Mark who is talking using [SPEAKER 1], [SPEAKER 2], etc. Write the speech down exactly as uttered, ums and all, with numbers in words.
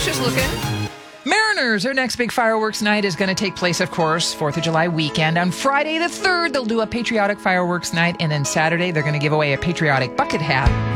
[SPEAKER 1] just looking. Mariners, their next big fireworks night is going to take place, of course, fourth of July weekend. On Friday the third, they'll do a patriotic fireworks night, and then Saturday they're going to give away a patriotic bucket hat.